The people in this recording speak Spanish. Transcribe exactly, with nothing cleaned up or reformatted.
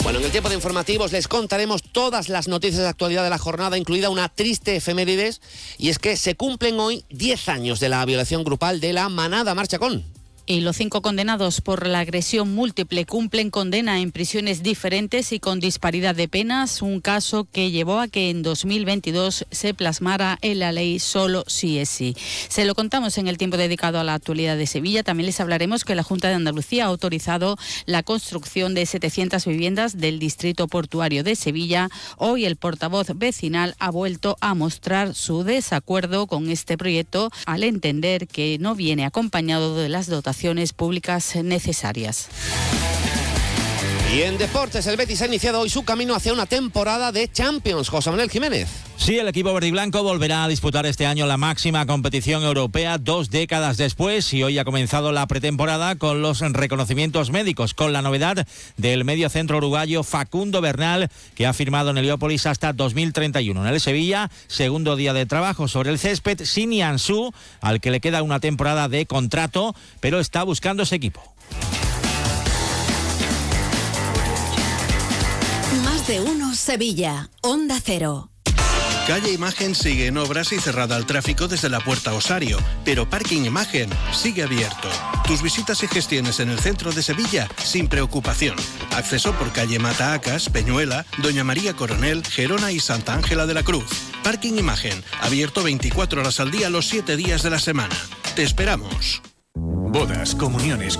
Bueno, en el tiempo de informativos les contaremos todas las noticias de actualidad de la jornada, incluida una triste efemérides, y es que se cumplen hoy diez años de la violación grupal de la Manada Marchacón. Y los cinco condenados por la agresión múltiple cumplen condena en prisiones diferentes y con disparidad de penas, un caso que llevó a que en dos mil veintidós se plasmara en la ley solo sí es sí. Se lo contamos en el tiempo dedicado a la actualidad de Sevilla. También les hablaremos que la Junta de Andalucía ha autorizado la construcción de setecientas viviendas del distrito portuario de Sevilla. Hoy el portavoz vecinal ha vuelto a mostrar su desacuerdo con este proyecto al entender que no viene acompañado de las dotaciones públicas necesarias. Y en deportes, el Betis ha iniciado hoy su camino hacia una temporada de Champions. José Manuel Jiménez. Sí, el equipo verdiblanco volverá a disputar este año la máxima competición europea dos décadas después, y hoy ha comenzado la pretemporada con los reconocimientos médicos, con la novedad del mediocentro uruguayo Facundo Bernal, que ha firmado en Heliópolis hasta dos mil treinta y uno. En el Sevilla, segundo día de trabajo sobre el césped, Sini Ansu, al que le queda una temporada de contrato, pero está buscando ese equipo. Más de uno Sevilla, Onda Cero. Calle Imagen sigue en obras y cerrada al tráfico desde la Puerta Osario, pero Parking Imagen sigue abierto. Tus visitas y gestiones en el centro de Sevilla sin preocupación. Acceso por calle Mataacas, Peñuela, Doña María Coronel, Gerona y Santa Ángela de la Cruz. Parking Imagen, abierto veinticuatro horas al día los siete días de la semana. Te esperamos. Bodas, comuniones,